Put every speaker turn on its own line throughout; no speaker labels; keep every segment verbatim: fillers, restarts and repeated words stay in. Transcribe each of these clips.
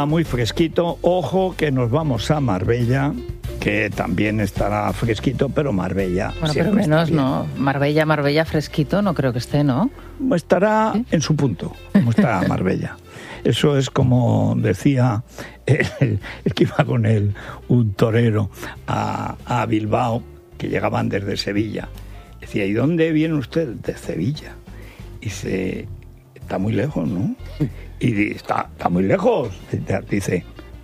está muy fresquito. Ojo que nos vamos a Marbella, que también estará fresquito, pero Marbella...
Bueno, pero menos, ¿no? Marbella, Marbella fresquito, no creo que esté, ¿no?
Estará ¿sí? en su punto, como está Marbella. Eso es como decía el, el que iba con él, un torero a, a Bilbao, que llegaban desde Sevilla. Decía, ¿y dónde viene usted? De Sevilla. Y dice, está muy lejos, ¿no? Y dice, está, está muy lejos. Dice,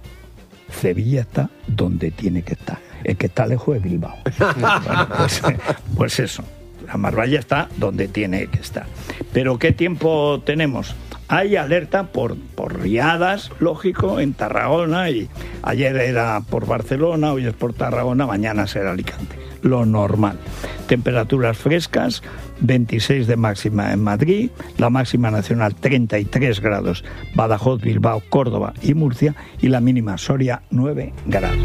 Sevilla está donde tiene que estar. El que está lejos es Bilbao. Bueno, pues, pues eso, la Marbella está donde tiene que estar. Pero ¿qué tiempo tenemos? Hay alerta por, por riadas, lógico, en Tarragona, y ayer era por Barcelona, hoy es por Tarragona, mañana será Alicante. Lo normal. Temperaturas frescas, veintiséis de máxima en Madrid, la máxima nacional treinta y tres grados, Badajoz, Bilbao, Córdoba y Murcia, y la mínima Soria nueve grados.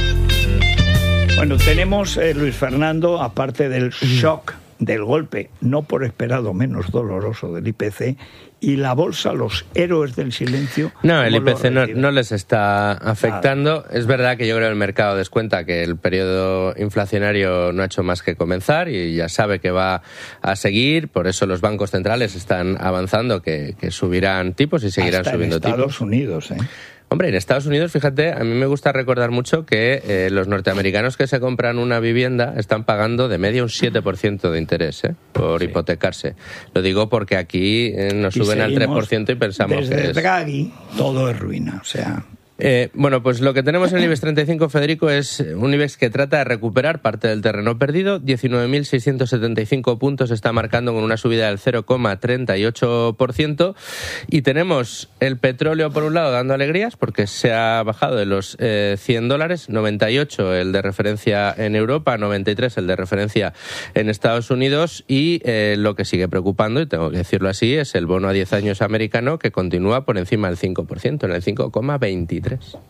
Bueno, tenemos, eh, Luis Fernando, aparte del shock, del golpe no por esperado menos doloroso del I P C, y la bolsa, los héroes del silencio...
No, el I P C no, no les está afectando. Nada. Es verdad que yo creo que el mercado descuenta que el periodo inflacionario no ha hecho más que comenzar y ya sabe que va a seguir, por eso los bancos centrales están avanzando que, que subirán tipos y seguirán
hasta
subiendo
en Estados
tipos.
Unidos, ¿eh?
Hombre, en Estados Unidos, fíjate, a mí me gusta recordar mucho que eh, los norteamericanos que se compran una vivienda están pagando de media un siete por ciento de interés ¿eh? por sí. hipotecarse. Lo digo porque aquí eh, nos y suben al tres por ciento y pensamos
desde
que es...
Draghi todo es ruina, o sea...
Eh, bueno, pues lo que tenemos en el IBEX treinta y cinco, Federico, es un IBEX que trata de recuperar parte del terreno perdido. diecinueve mil seiscientos setenta y cinco puntos está marcando con una subida del cero coma treinta y ocho por ciento. Y tenemos el petróleo, por un lado, dando alegrías porque se ha bajado de los eh, cien dólares, noventa y ocho el de referencia en Europa, noventa y tres el de referencia en Estados Unidos. Y eh, lo que sigue preocupando, y tengo que decirlo así, es el bono a diez años americano, que continúa por encima del cinco por ciento, en el cinco coma veintitrés.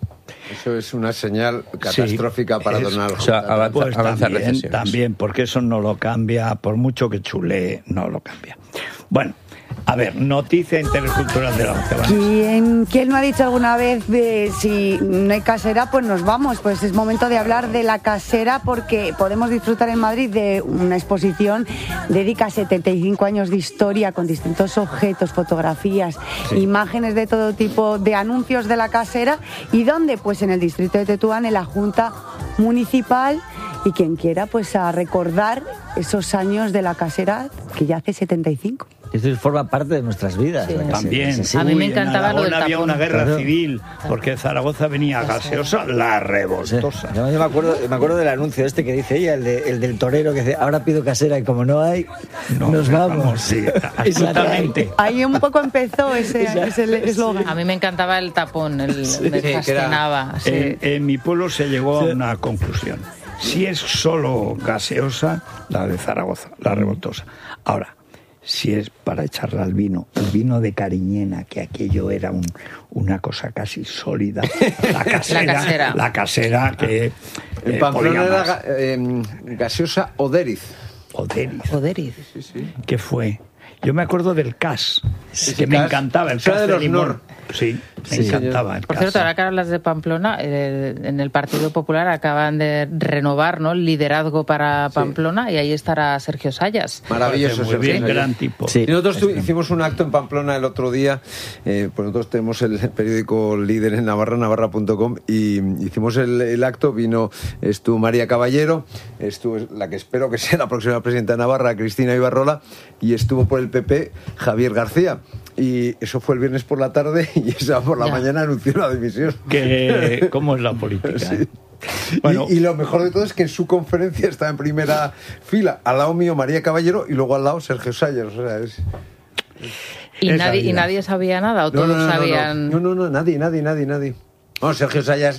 Eso es una señal catastrófica sí, para Donald Trump.
O sea, avanza,
pues
avanza
también,
recesiones.
También, porque eso no lo cambia, por mucho que chulee, no lo cambia. Bueno, a ver, noticia intercultural de la once.
¿Quién, ¿Quién no ha dicho alguna vez de si no hay casera, pues nos vamos? Pues es momento de hablar de la casera porque podemos disfrutar en Madrid de una exposición dedica a setenta y cinco años de historia con distintos objetos, fotografías, sí. imágenes de todo tipo, de anuncios de la casera. ¿Y dónde? Pues en el distrito de Tetuán, en la Junta Municipal. Y quien quiera, pues a recordar esos años de la casera que ya hace setenta y cinco.
Esto forma parte de nuestras vidas.
Sí. También. Sí.
A mí me encantaba lo del tapón.
Había una guerra
claro.
civil, porque Zaragoza venía gaseosa, la revoltosa.
Sí. Yo me acuerdo, me acuerdo del anuncio este que dice ella, el, de, el del torero, que dice, ahora pido casera y como no hay, no, nos vamos. vamos
sí, absolutamente.
Ahí un poco empezó ese eslogan.
Sí. A mí me encantaba el tapón, el,
sí.
me fascinaba.
Sí.
Sí.
En, en mi pueblo se llegó sí. a una conclusión. Si es solo gaseosa, la de Zaragoza, la revoltosa. Ahora, si es para echarla al vino, el vino de Cariñena, que aquello era un, una cosa casi sólida, la casera,
la casera,
la casera que...
En eh, Pamplona era eh, gaseosa Oderiz.
Oderiz.
Oderiz.
Sí, sí.
¿Qué fue? Yo me acuerdo del Cas,
sí,
que me
Cas,
encantaba, el
Cas
Cas
de
de
los
limón.
Nor.
Sí, me
sí,
encantaba. El
Por
Cas.
cierto, ahora que hablas de Pamplona, eh, en el Partido Popular acaban de renovar, ¿no?, el liderazgo para Pamplona, sí. y ahí estará Sergio Sayas.
Maravilloso,
muy bien,
Sayas.
Gran tipo.
Sí. Y nosotros tu, hicimos un acto en Pamplona el otro día, eh, pues nosotros tenemos el periódico líder en Navarra, navarra punto com, y hicimos el, el acto, vino, estuvo María Caballero, estuvo la que espero que sea la próxima presidenta de Navarra, Cristina Ibarrola, y estuvo por el P P Javier García. Y eso fue el viernes por la tarde y esa por la ya. mañana anunció la dimisión.
Que, ¿Cómo es la política? Sí.
Bueno. Y, y lo mejor de todo es que en su conferencia está en primera fila, al lado mío María Caballero y luego al lado Sergio Sayas. O sea, es,
es, ¿Y, es nadie, ¿Y nadie sabía nada o todos
no, no, no,
sabían...?
No, no, no, no, nadie, nadie, nadie, nadie. No, Sergio Sayas,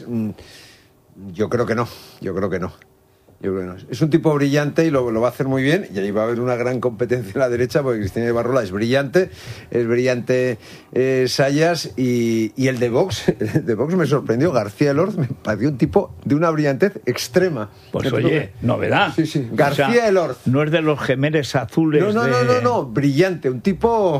yo creo que no, yo creo que no. Yo creo que no. Es un tipo brillante y lo, lo va a hacer muy bien, y ahí va a haber una gran competencia a la derecha porque Cristina Ibarrola es brillante, es brillante eh, Sayas y, y el de Vox, el de Vox me sorprendió, García Elorz me pareció un tipo de una brillantez extrema.
Pues oye, que... novedad.
Sí, sí, García o sea, Elorz.
No es de los gemeres azules.
No, no,
de...
no, no, no, brillante, un tipo...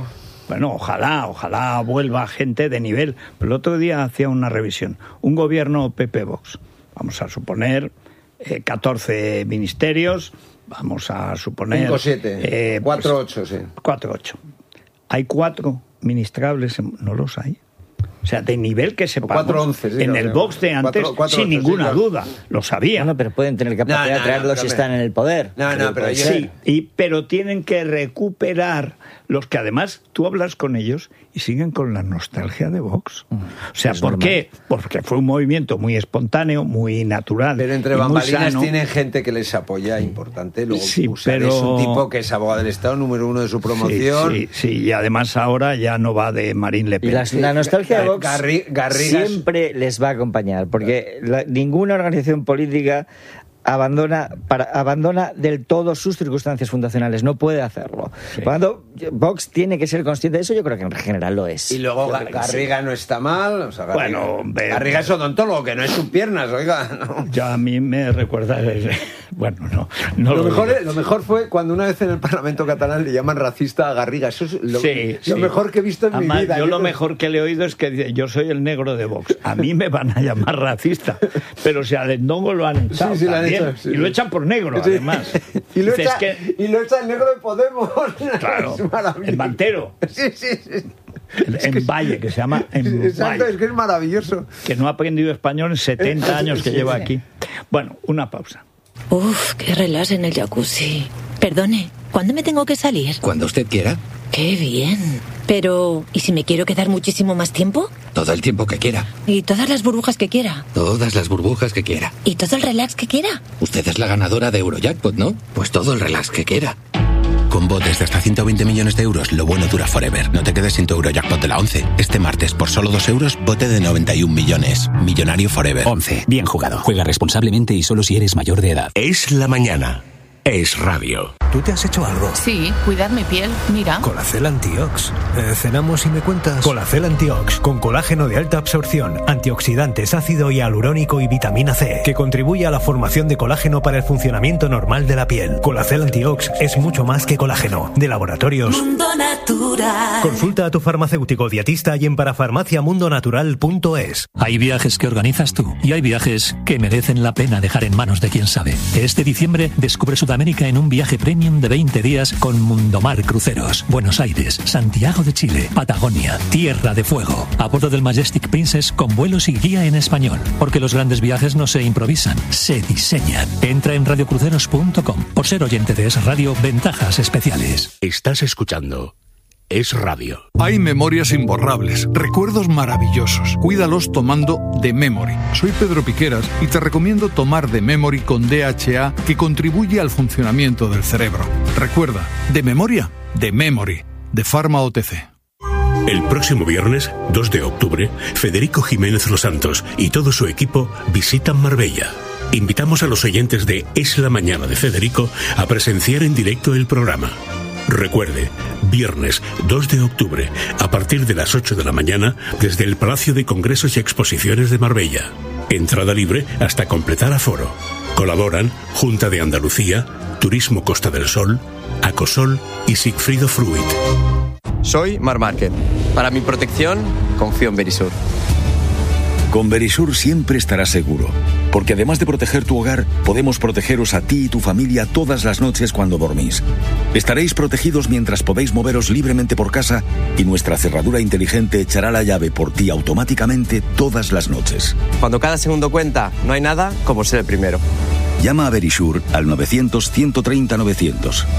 Bueno, ojalá, ojalá vuelva gente de nivel. Pero el otro día hacía una revisión. Un gobierno P P-Vox, vamos a suponer eh, catorce ministerios, vamos a suponer...
cinco siete,
eh,
cuatro ocho,
pues,
sí.
cuatro ocho. Hay cuatro ministrables, no los hay. O sea, de nivel que sepamos.
cuatro once, sí,
en
no,
el
no,
Vox de antes,
cuatro, cuatro,
sin
ocho,
ninguna
sí, claro.
duda, lo sabía.
Bueno, pero pueden tener capacidad
No, no,
de traerlos
no,
si
no,
están en el poder.
No, no, pero yo-
Sí, y, pero tienen que recuperar los que además tú hablas con ellos y siguen con la nostalgia de Vox. O sea,
Es
¿por
normal.
qué? Porque fue un movimiento muy espontáneo, muy natural.
Pero entre
y muy
bambalinas
sano.
tienen gente que les apoya, importante. Luego
Sí,
Usar
pero-
es un tipo que es abogado del Estado, número uno de su promoción.
Sí, sí, sí, y además ahora ya no va de Marine Le
Y
Pen.
la, la nostalgia de Vox
Garri- Garrigas-
siempre les va a acompañar, porque la- ninguna organización política abandona para, abandona del todo sus circunstancias fundacionales, no puede hacerlo.
Sí.
Por lo tanto, Vox tiene que ser consciente de eso, yo creo que en general lo es.
Y luego
Yo
Ga-
creo que
Garriga no está mal. O sea, Garriga,
Bueno, ve-
Garriga es odontólogo, que no es sus piernas, oiga. no.
Ya a mí me recuerda... Bueno, no, no
Lo,
lo
mejor,
digo.
lo mejor fue cuando una vez en el Parlamento catalán le llaman racista a Garriga. Eso es lo,
Sí,
lo
sí.
mejor que he visto en
Además,
mi vida.
yo lo
creo-
mejor que le he oído es que dice, yo soy el negro de Vox. A mí me van a llamar racista. Pero si a Lendongo lo han echado
Sí, sí, lo han
también.
echado, sí.
Y lo echan por negro,
Sí.
además.
y, lo
Dices
echa,
que-
y lo echa el negro de Podemos.
Claro,
Es maravilloso.
el mantero.
Sí, sí, sí.
El- en Valle, que se llama en
Exacto,
Valle,
es que es maravilloso.
que no ha aprendido español en setenta años que
Sí,
lleva
sí.
aquí. Bueno, una pausa.
Uf, qué relax en el jacuzzi. Perdone, ¿cuándo me tengo que salir?
Cuando usted quiera,
Qué bien. Pero, ¿y si me quiero quedar muchísimo más tiempo?
todo el tiempo que quiera,
¿Y todas las burbujas que quiera?
todas las burbujas que quiera.
¿Y todo el relax que quiera?
Usted es la ganadora de Eurojackpot, ¿no? Pues todo el relax que quiera.
Con botes de hasta ciento veinte millones de euros, lo bueno dura forever. No te quedes sin tu Eurojackpot de la once. Este martes, por solo dos euros, bote de noventa y un millones. Millonario forever.
once. Bien jugado. Juega responsablemente y solo si eres mayor de edad.
Es la mañana. Es radio.
¿Tú te has hecho algo?
Sí, cuidar mi piel, mira.
Colacel Antiox. Eh, ¿Cenamos y me cuentas? Colacel Antiox, con colágeno de alta absorción, antioxidantes, ácido hialurónico y vitamina C, que contribuye a la formación de colágeno para el funcionamiento normal de la piel. Colacel Antiox es mucho más que colágeno. De Laboratorios
Mundo Natural.
Consulta a tu farmacéutico dietista y en parafarmacia mundo natural punto es.
Hay viajes que organizas tú y hay viajes que merecen la pena dejar en manos de quien sabe. Este diciembre descubre Sudamérica en un viaje premium de veinte días con Mundomar Cruceros. Buenos Aires, Santiago de Chile, Patagonia, Tierra de Fuego. A bordo del Majestic Princess con vuelos y guía en español. Porque los grandes viajes no se improvisan, se diseñan. Entra en radio cruceros punto com. Por ser oyente de Es Radio, ventajas especiales.
Estás escuchando Es radio.
Hay memorias imborrables, recuerdos maravillosos. Cuídalos tomando The Memory. Soy Pedro Piqueras y te recomiendo tomar The Memory con D H A, que contribuye al funcionamiento del cerebro. Recuerda, de memoria, The Memory, de Pharma O T C.
El próximo viernes, dos de octubre, Federico Jiménez Los Santos y todo su equipo visitan Marbella. Invitamos a los oyentes de Es la Mañana de Federico a presenciar en directo el programa. Recuerde, viernes dos de octubre, a partir de las ocho de la mañana, desde el Palacio de Congresos y Exposiciones de Marbella. Entrada libre hasta completar aforo. Colaboran Junta de Andalucía, Turismo Costa del Sol, Acosol y Sigfrido Fruit.
Soy Mar Márquez. Para mi protección, confío en Verisur.
Con Verisur siempre estarás seguro, porque además de proteger tu hogar, podemos protegeros a ti y tu familia todas las noches cuando dormís. Estaréis protegidos mientras podéis moveros libremente por casa y nuestra cerradura inteligente echará la llave por ti automáticamente todas las noches.
Cuando cada segundo cuenta, no hay nada como ser el primero.
Llama a Verisur al novecientos, ciento treinta, novecientos.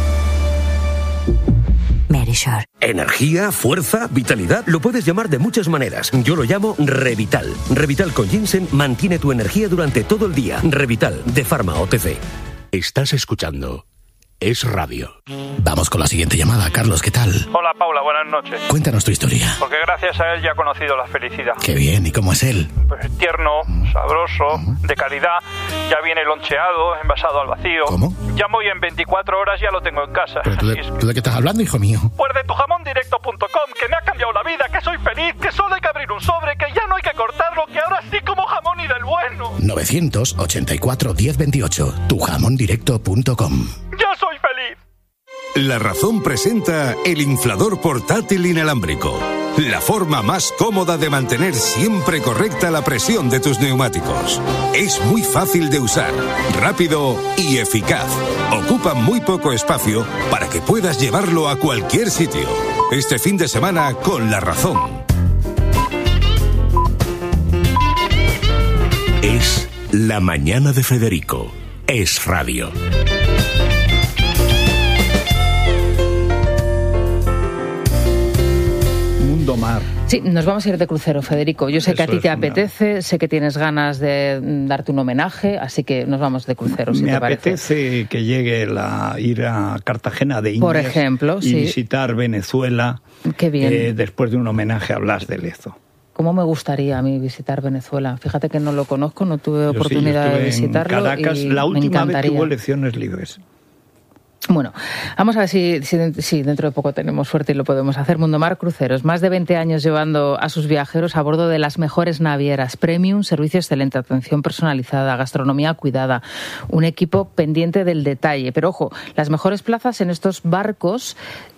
Verisur.
Energía, fuerza, vitalidad, lo puedes llamar de muchas maneras. Yo lo llamo Revital. Revital con ginseng mantiene tu energía durante todo el día. Revital, de Pharma O T C. Estás escuchando Es Radio.
Vamos con la siguiente llamada. Carlos, ¿qué tal?
Hola Paula, buenas noches.
Cuéntanos tu historia.
Porque gracias a él ya he conocido la felicidad.
Qué bien, ¿y cómo es él?
Pues tierno, sabroso, de calidad, ya viene loncheado, envasado al vacío.
¿Cómo?
Llamo y en veinticuatro horas ya lo tengo en casa.
¿Pero tú de,
Así es-
tú de qué estás hablando, hijo mío?
Pues de tu jamón directo punto com, que me ha cambiado la vida, que soy feliz, que solo hay que abrir un sobre, que ya no hay que cortarlo, que ahora sí como jamón y del bueno.
novecientos ochenta y cuatro, diez veintiocho. tu jamón directo punto com.
¡Ya soy feliz!
La Razón presenta el inflador portátil inalámbrico. La forma más cómoda de mantener siempre correcta la presión de tus neumáticos. Es muy fácil de usar, rápido y eficaz. Ocupa muy poco espacio para que puedas llevarlo a cualquier sitio. Este fin de semana con La Razón.
Es La Mañana de Federico. Es radio.
Mar.
Sí, nos vamos a ir de crucero, Federico. Yo sé
Eso
que a ti te
una...
apetece, sé que tienes ganas de darte un homenaje, así que nos vamos de crucero, si
Me
te parece.
apetece que llegue la ir a Cartagena de Indias,
por ejemplo,
y
sí.
visitar Venezuela.
Qué bien.
Eh, después de un homenaje a Blas de Lezo.
¿Cómo me gustaría a mí visitar Venezuela? Fíjate que no lo conozco, no tuve
Yo
oportunidad
sí, yo
de visitarlo.
En Caracas,
y
la última
me encantaría.
vez que hubo elecciones libres.
Bueno, vamos a ver si, si, si dentro de poco tenemos suerte y lo podemos hacer. Mundomar Cruceros, más de veinte años llevando a sus viajeros a bordo de las mejores navieras, premium, servicio excelente, atención personalizada, gastronomía cuidada, un equipo pendiente del detalle. Pero ojo, las mejores plazas en estos barcos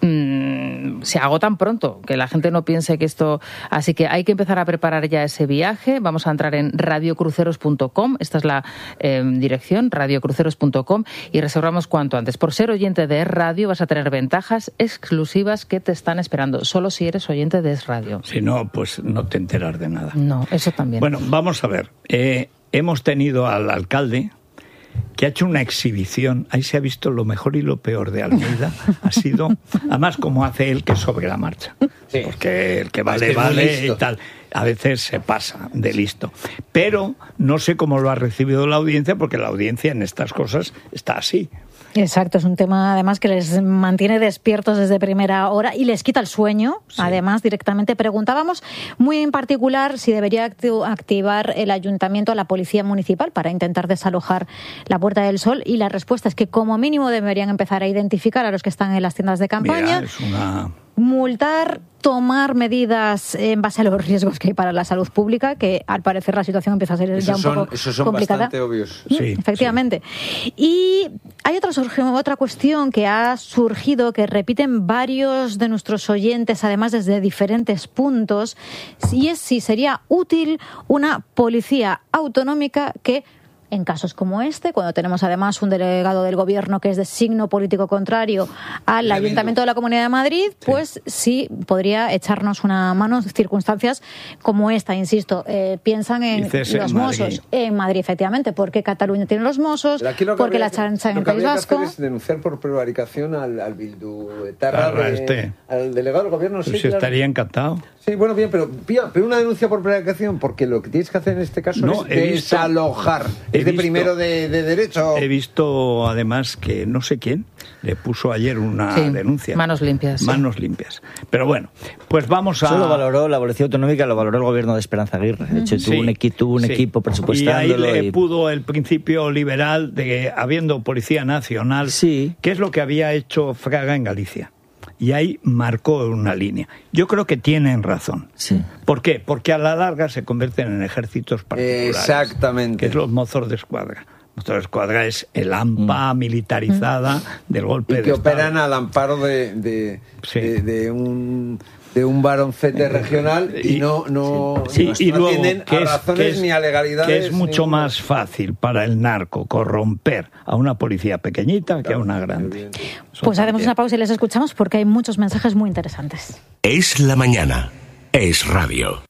mmm, se agotan pronto, que la gente no piense que esto... Así que hay que empezar a preparar ya ese viaje. Vamos a entrar en radio cruceros punto com, esta es la eh, dirección, radio cruceros punto com, y reservamos cuanto antes. Por ser oyente de Es Radio vas a tener ventajas exclusivas que te están esperando, solo si eres oyente de Es Radio.
Si no, pues no te enteras de nada.
No, eso también.
Bueno, vamos a ver. Eh, hemos tenido al alcalde que ha hecho una exhibición. Ahí se ha visto lo mejor y lo peor de Almeida. Ha sido, además, como hace él, que sobre la marcha. Sí. Porque el que vale, es que vale y tal. A veces se pasa de listo. Pero no sé cómo lo ha recibido la audiencia, porque la audiencia en estas cosas está así.
Exacto, es un tema además que les mantiene despiertos desde primera hora y les quita el sueño. Sí. Además, directamente preguntábamos muy en particular si debería activar el ayuntamiento a la policía municipal para intentar desalojar la Puerta del Sol, y la respuesta es que como mínimo deberían empezar a identificar a los que están en las tiendas de campaña.
Mira, es una...
multar, tomar medidas en base a los riesgos que hay para la salud pública, que al parecer la situación empieza a ser
esos
ya un
son,
poco
esos son
complicada.
Bastante obvios.
Sí, efectivamente. Sí. Y hay otra, otra cuestión que ha surgido, que repiten varios de nuestros oyentes, además desde diferentes puntos, y es si sería útil una policía autonómica que, en casos como este, cuando tenemos además un delegado del gobierno que es de signo político contrario al Tremendo. Ayuntamiento de la Comunidad de Madrid, pues sí, sí podría echarnos una mano en circunstancias como esta, insisto. Eh, piensan en
Dices
los
en
Mossos.
Madrid.
En Madrid, efectivamente, porque Cataluña tiene los Mossos, porque la chancha en el País Vasco.
Lo que habría que hacer es denunciar por prevaricación al, al Bildu etarra, de,
este.
al delegado del gobierno.
Pues
sí,
si
claro.
estaría encantado.
Sí, bueno, bien, pero, pero una denuncia por prevaricación, porque lo que tienes que hacer en este caso no, es desalojar. Es de primero de, de derecho.
He visto, además, que no sé quién le puso ayer una
sí,
denuncia.
Manos limpias.
Manos sí. limpias. Pero bueno, pues vamos a...
Eso lo valoró la Policía Autonómica, lo valoró el gobierno de Esperanza Aguirre. De hecho, tuvo, sí, un, equi, tuvo un sí. equipo presupuestándolo.
Y ahí le
y...
pudo el principio liberal de que, habiendo Policía Nacional,
sí.
que es lo que había hecho Fraga en Galicia. Y ahí marcó una línea. Yo creo que tienen razón.
Sí.
¿Por qué? Porque a la larga se convierten en ejércitos particulares.
Exactamente.
Que es los mozos de escuadra. Mozos de escuadra es el AMPA mm. militarizada mm. del golpe
y
de
que
Estado.
Operan al amparo de, de, sí. de, de un... de un baroncete regional y, y no, no,
sí,
no,
y
no
luego,
atienden a
es,
razones
es,
ni a legalidades.
Que es mucho
ni...
más fácil para el narco corromper a una policía pequeñita, claro, que a una grande.
Pues haremos una pausa y les escuchamos porque hay muchos mensajes muy interesantes.
Es la mañana. Es radio.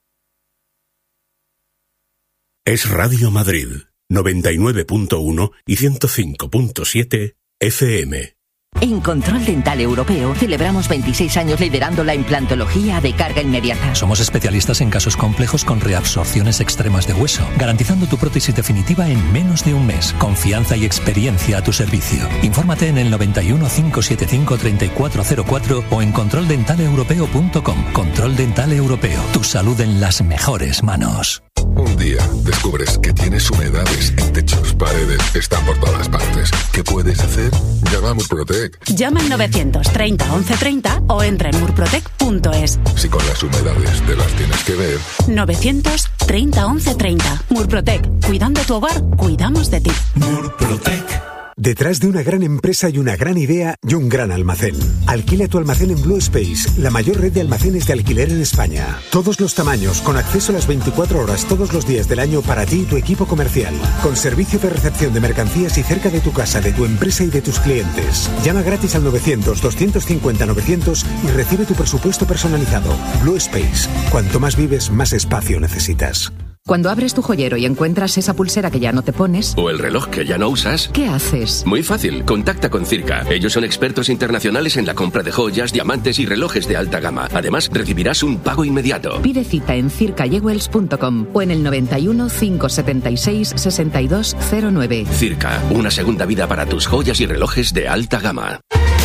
Es Radio Madrid, noventa y nueve punto uno y ciento cinco punto siete F M.
En Control Dental Europeo celebramos veintiséis años liderando la implantología de carga inmediata.
Somos especialistas en casos complejos con reabsorciones extremas de hueso, garantizando tu prótesis definitiva en menos de un mes. Confianza y experiencia a tu servicio. Infórmate en el noventa y uno, cinco setenta y cinco, treinta y cuatro cero cuatro o en control dental europeo punto com. Control Dental Europeo. Tu salud en las mejores manos.
Un día descubres que tienes humedades en techos, paredes, están por todas partes. ¿Qué puedes hacer? Llama a Murprotec.
Llama al novecientos treinta once treinta o entra en murprotec punto es.
Si con las humedades te las tienes que ver.
novecientos treinta once treinta. Murprotec. Cuidando tu hogar, cuidamos de ti.
Murprotec.
Detrás de una gran empresa y una gran idea y un gran almacén. Alquila tu almacén en Blue Space, la mayor red de almacenes de alquiler en España. Todos los tamaños, con acceso a las veinticuatro horas todos los días del año para ti y tu equipo comercial. Con servicio de recepción de mercancías y cerca de tu casa, de tu empresa y de tus clientes. Llama gratis al novecientos, doscientos cincuenta, novecientos y recibe tu presupuesto personalizado. Blue Space. Cuanto más vives, más espacio necesitas.
Cuando abres tu joyero y encuentras esa pulsera que ya no te pones...
O el reloj que ya no usas...
¿Qué haces?
Muy fácil, contacta con Circa. Ellos son expertos internacionales en la compra de joyas, diamantes y relojes de alta gama. Además, recibirás un pago inmediato.
Pide cita en circa jewels punto com o en el noventa y uno, cinco setenta y seis, sesenta y dos cero nueve.
Circa, una segunda vida para tus joyas y relojes de alta gama.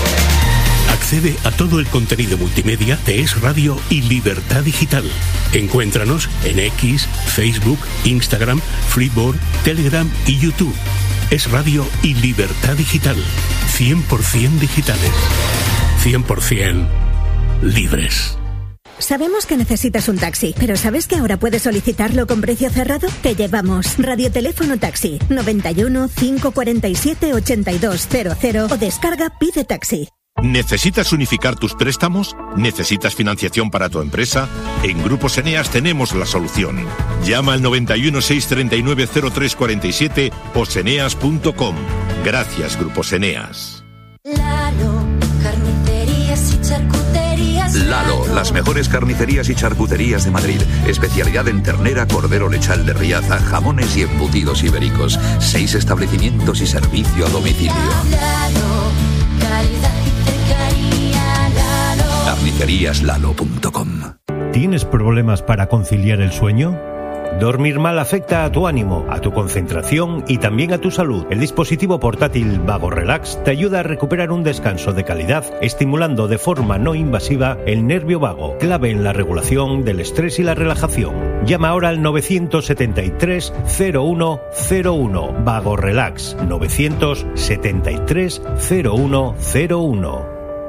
Accede a todo el contenido multimedia de Es Radio y Libertad Digital. Encuéntranos en X, Facebook, Instagram, Freeboard, Telegram y YouTube. Es Radio y Libertad Digital. cien por ciento digitales. cien por ciento libres.
Sabemos que necesitas un taxi, pero ¿sabes que ahora puedes solicitarlo con precio cerrado? Te llevamos Radioteléfono Taxi noventa y uno, cinco cuarenta y siete, ochenta y dos cero cero o descarga Pide Taxi.
¿Necesitas unificar tus préstamos? ¿Necesitas financiación para tu empresa? En Grupos Eneas tenemos la solución. Llama al noventa y uno, seiscientos treinta y nueve, cero tres cuarenta y siete o seneas punto com. Gracias, Grupos Eneas.
Lalo, carnicerías y charcuterías.
Lalo, las mejores carnicerías y charcuterías de Madrid. Especialidad en ternera, cordero lechal de Riaza, jamones y embutidos ibéricos. Seis establecimientos y servicio a domicilio.
Lalo, calidad y cercanía. Lalo.
carnicerías lalo punto com.
¿Tienes problemas para conciliar el sueño? Dormir mal afecta a tu ánimo, a tu concentración y también a tu salud. El dispositivo portátil Vago Relax te ayuda a recuperar un descanso de calidad, estimulando de forma no invasiva el nervio vago, clave en la regulación del estrés y la relajación. Llama ahora al novecientos setenta y tres, cero uno cero uno. Vago Relax, novecientos setenta y tres, cero uno cero uno.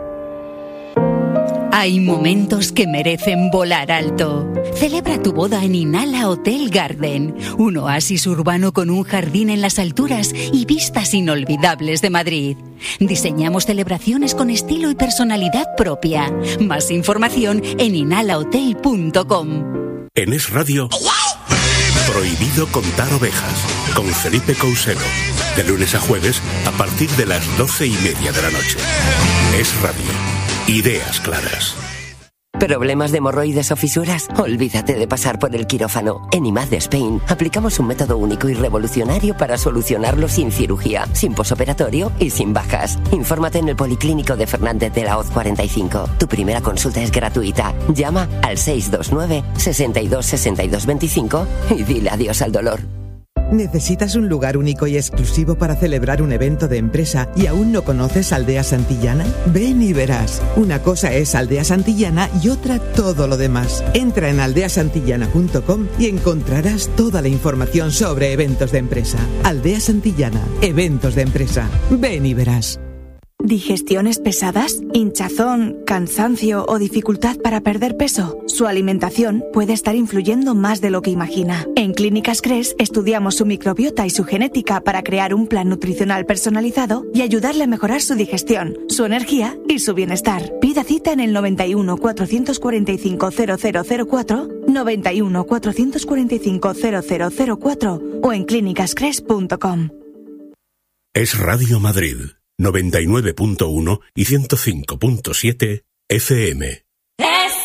Hay momentos que merecen volar alto. Celebra tu boda en Inala Hotel Garden, un oasis urbano con un jardín en las alturas y vistas inolvidables de Madrid. Diseñamos celebraciones con estilo y personalidad propia. Más información en inala hotel punto com.
En Es Radio, prohibido contar ovejas, con Felipe Couselo. De lunes a jueves, a partir de las doce y media de la noche. Es Radio. Ideas claras.
¿Problemas de hemorroides o fisuras? Olvídate de pasar por el quirófano. En I M A D Spain aplicamos un método único y revolucionario para solucionarlo sin cirugía, sin posoperatorio y sin bajas. Infórmate en el Policlínico de Fernández de la Hoz cuarenta y cinco. Tu primera consulta es gratuita. Llama al seis dos nueve, sesenta y dos, sesenta y dos veinticinco y dile adiós al dolor.
¿Necesitas un lugar único y exclusivo para celebrar un evento de empresa y aún no conoces Aldea Santillana? Ven y verás. Una cosa es Aldea Santillana y otra todo lo demás. Entra en aldea santillana punto com y encontrarás toda la información sobre eventos de empresa. Aldea Santillana, eventos de empresa. Ven y verás.
¿Digestiones pesadas? ¿Hinchazón, cansancio o dificultad para perder peso? Su alimentación puede estar influyendo más de lo que imagina. En Clínicas Cres estudiamos su microbiota y su genética para crear un plan nutricional personalizado y ayudarle a mejorar su digestión, su energía y su bienestar. Pida cita en el noventa y uno, cuatrocientos cuarenta y cinco, cero cero cero cuatro, noventa y uno, cuatrocientos cuarenta y cinco, cero cero cero cuatro o en clínicas cres punto com.
Es Radio Madrid. noventa y nueve punto uno y ciento cinco punto siete F M.